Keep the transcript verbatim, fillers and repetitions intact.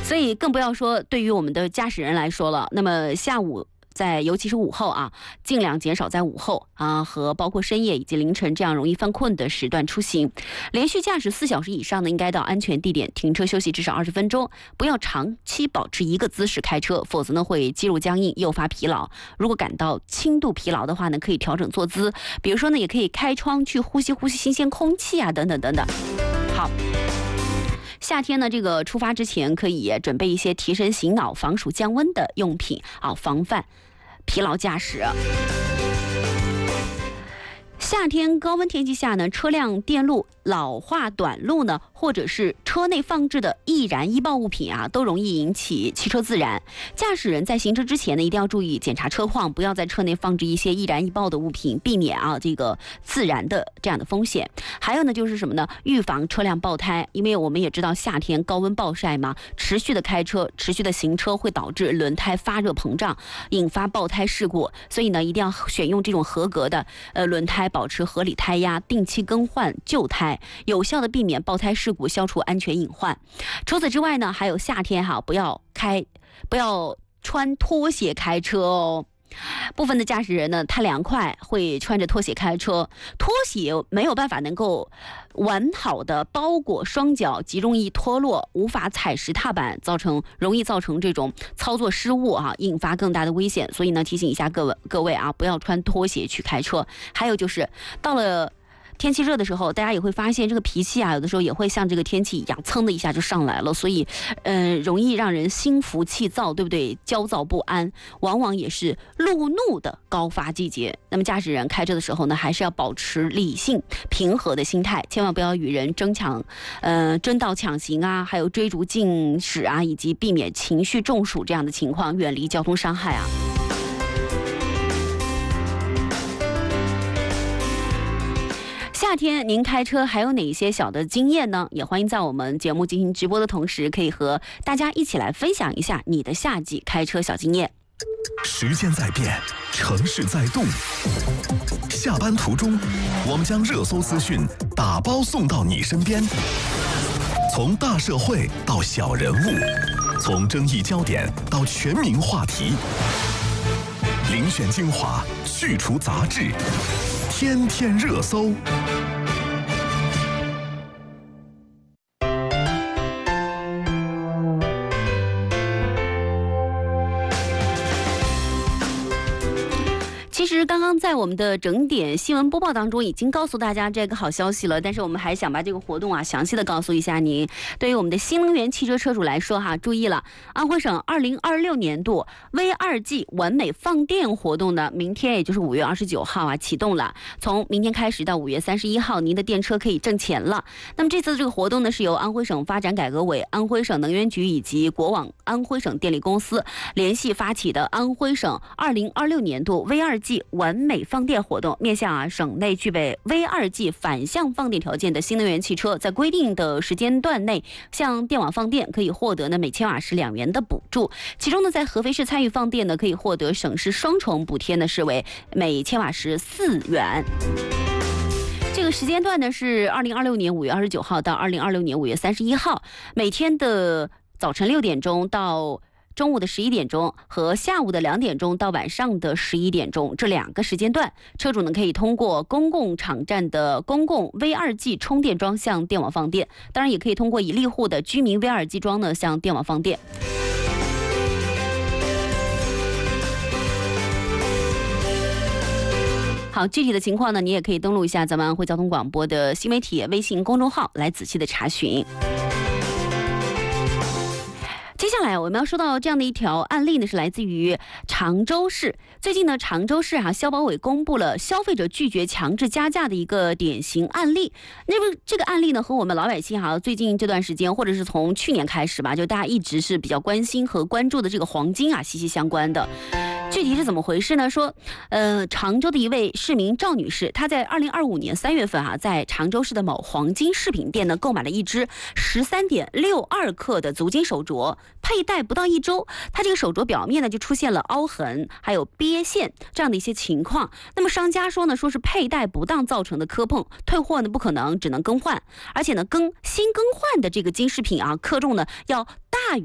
所以更不要说对于我们的驾驶人来说了。那么下午在尤其是午后啊，尽量减少在午后啊和包括深夜以及凌晨这样容易犯困的时段出行。连续驾驶四小时以上呢，应该到安全地点停车休息至少二十分钟，不要长期保持一个姿势开车，否则呢会肌肉僵硬，诱发疲劳。如果感到轻度疲劳的话呢，可以调整坐姿，比如说呢，也可以开窗去呼吸呼吸新鲜空气啊，等等等等。好。夏天呢，这个出发之前可以准备一些提神醒脑、防暑降温的用品啊，防范疲劳驾驶。夏天高温天气下呢，车辆电路老化短路呢，或者是车内放置的易燃易爆物品啊，都容易引起汽车自燃。驾驶人在行车之前呢，一定要注意检查车况，不要在车内放置一些易燃易爆的物品，避免啊这个自燃的这样的风险。还有呢，就是什么呢？预防车辆爆胎，因为我们也知道夏天高温暴晒嘛，持续的开车、持续的行车会导致轮胎发热膨胀，引发爆胎事故。所以呢，一定要选用这种合格的呃轮胎，保持合理胎压，定期更换旧胎，有效的避免爆胎事故，消除安全隐患。除此之外呢，还有夏天哈，不要开，不要穿拖鞋开车哦。部分的驾驶人呢，太凉快会穿着拖鞋开车，拖鞋没有办法能够完好的包裹双脚，极容易脱落，无法踩实踏板，造成容易造成这种操作失误啊，引发更大的危险。所以呢，提醒一下各位各位啊，不要穿拖鞋去开车。还有就是到了天气热的时候，大家也会发现这个脾气啊，有的时候也会像这个天气一样，噌的一下就上来了，所以，呃，容易让人心浮气躁，对不对？焦躁不安，往往也是路怒的高发季节。那么驾驶人开车的时候呢，还是要保持理性、平和的心态，千万不要与人争抢，呃，争道抢行啊，还有追逐竞驶啊，以及避免情绪中暑这样的情况，远离交通伤害啊。夏天您开车还有哪些小的经验呢？也欢迎在我们节目进行直播的同时，可以和大家一起来分享一下你的夏季开车小经验。 时间在变，城市在动。下班途中，我们将热搜资讯打包送到你身边。从大社会到小人物，从争议焦点到全民话题，遴选精华，去除杂质，天天热搜。 其实刚刚在我们的整点新闻播报当中已经告诉大家这个好消息了，但是我们还想把这个活动啊详细的告诉一下您。对于我们的新能源汽车车主来说哈，注意了，安徽省二零二六年度 V 二 G 完美放电活动呢，明天也就是五月二十九号啊启动了。从明天开始到五月三十一号，您的电车可以挣钱了。那么这次这个活动呢，是由安徽省发展改革委、安徽省能源局以及国网安徽省电力公司联系发起的安徽省二零二六年度 V 二 G完美放电活动，面向啊省内具备 V 二 G 反向放电条件的新能源汽车，在规定的时间段内向电网放电，可以获得呢每千瓦时两元的补助。其中呢，在合肥市参与放电呢，可以获得省市双重补贴呢，是为每千瓦时四元。这个时间段呢是二零二六年五月二十九号到二零二六年五月三十一号，每天的早晨六点钟到中午的十一点钟和下午的两点钟到晚上的十一点钟，这两个时间段，车主呢可以通过公共场站的公共 V 二 G 充电桩向电网放电，当然也可以通过一立户的居民 V 二 G 桩呢向电网放电。好，具体的情况呢，你也可以登录一下咱们安徽交通广播的新媒体微信公众号来仔细的查询。接下来我们要说到这样的一条案例呢，是来自于常州市。最近呢，常州市啊消保委公布了消费者拒绝强制加价的一个典型案例。那么这个案例呢，和我们老百姓哈最近这段时间，或者是从去年开始吧，就大家一直是比较关心和关注的这个黄金啊息息相关的。具体是怎么回事呢？说，呃，常州的一位市民赵女士，她在二零二五年三月份啊，在常州市的某黄金饰品店呢，购买了一只十三点六二克的足金手镯，佩戴不到一周，她这个手镯表面呢就出现了凹痕，还有鳖陷这样的一些情况。那么商家说呢，说是佩戴不当造成的磕碰，退货呢不可能，只能更换，而且呢更新更换的这个金饰品啊，克重呢要大于